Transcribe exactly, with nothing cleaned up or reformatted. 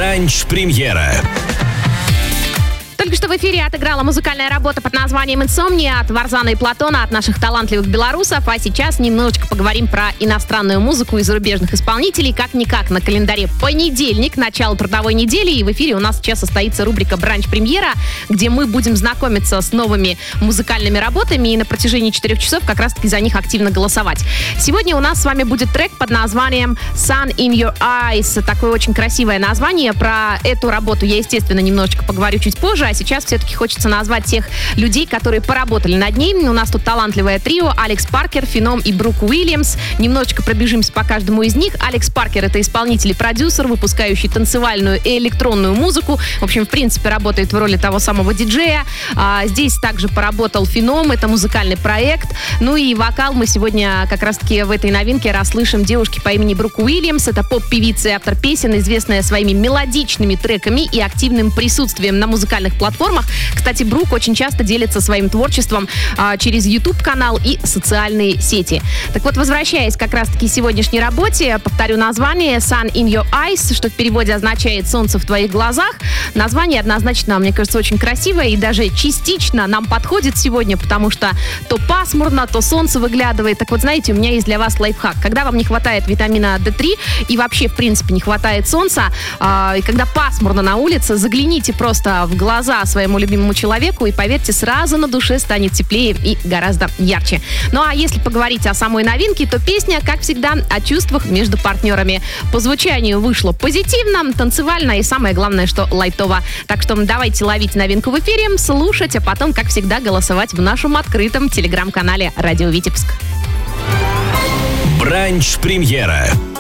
Бранч-премьера. Только что в эфире отыграла музыкальная работа под названием «Инсомния» от Варзана и Платона, от наших талантливых белорусов. А сейчас немножечко поговорим про иностранную музыку и зарубежных исполнителей. Как-никак на календаре понедельник, начало трудовой недели. И в эфире у нас сейчас состоится рубрика «Бранч-премьера», где мы будем знакомиться с новыми музыкальными работами и на протяжении четырех часов как раз-таки за них активно голосовать. Сегодня у нас с вами будет трек под названием «Sun in Your Eyes». Такое очень красивое название. Про эту работу я, естественно, немножечко поговорю чуть позже. А сейчас все-таки хочется назвать тех людей, которые поработали над ней. У нас тут талантливое трио: Алекс Паркер, Феном и Брук Уильямс. Немножечко пробежимся по каждому из них. Алекс Паркер — это исполнитель и продюсер, выпускающий танцевальную и электронную музыку. В общем, в принципе, работает в роли того самого диджея. А, здесь также поработал Феном, это музыкальный проект. Ну и вокал мы сегодня как раз-таки в этой новинке расслышим девушки по имени Брук Уильямс. Это поп-певица и автор песен, известная своими мелодичными треками и активным присутствием на музыкальных платформах. Кстати, Брук очень часто делится своим творчеством а, через YouTube-канал и социальные сети. Так вот, возвращаясь как раз-таки к сегодняшней работе, повторю название: Sun in Your Eyes, что в переводе означает «солнце в твоих глазах». Название однозначно, мне кажется, очень красивое и даже частично нам подходит сегодня, потому что то пасмурно, то солнце выглядывает. Так вот, знаете, у меня есть для вас лайфхак. Когда вам не хватает витамина дэ три и вообще, в принципе, не хватает солнца, а, и когда пасмурно на улице, загляните просто в глаза своему любимому человеку, и, поверьте, сразу на душе станет теплее и гораздо ярче. Ну а если поговорить о самой новинке, то песня, как всегда, о чувствах между партнерами. По звучанию вышло позитивно, танцевально и, самое главное, что лайтово. Так что давайте ловить новинку в эфире, слушать, а потом, как всегда, голосовать в нашем открытом телеграм-канале «Радио Витебск». Бранч-премьера.